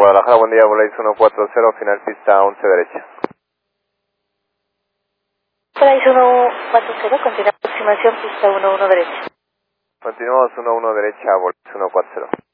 Guadalajara, buen día, Volaris 140, final pista 11 derecha. Volaris 140, continúa aproximación pista 11 derecha. Continuamos 11 derecha, Volaris 140.